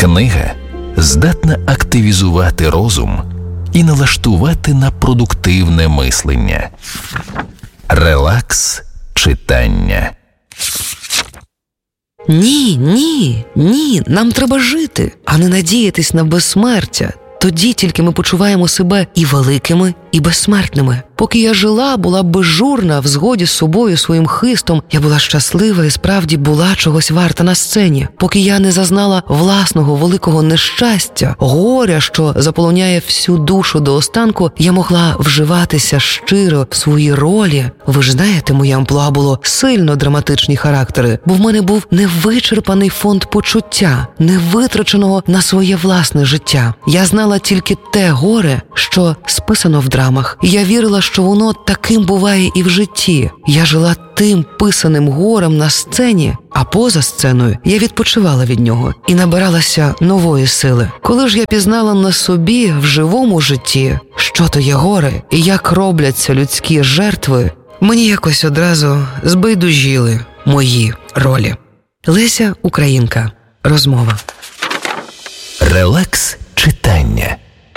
Книга здатна активізувати розум і налаштувати на продуктивне мислення. Релакс читання. Ні, нам треба жити, а не надіятись на безсмертя. Тоді тільки ми почуваємо себе і великими, і безсмертними. Поки я жила, була безжурна, в згоді з собою, своїм хистом, я була щаслива і справді була чогось варта на сцені. Поки я не зазнала власного великого нещастя, горя, що заполоняє всю душу до останку, я могла вживатися щиро в свої ролі. Ви ж знаєте, моє амплуа було сильно драматичні характери, бо в мене був невичерпаний фонд почуття, невитраченого на своє власне життя. Я знала тільки те горе, що списано в драмах. І я вірила, що воно таким буває і в житті. Я жила тим писаним горем на сцені, а поза сценою я відпочивала від нього і набиралася нової сили. Коли ж я пізнала на собі в живому житті, що то є горе і як робляться людські жертви, мені якось одразу збайдужіли мої ролі. Леся Українка. Розмова. Релакс читання.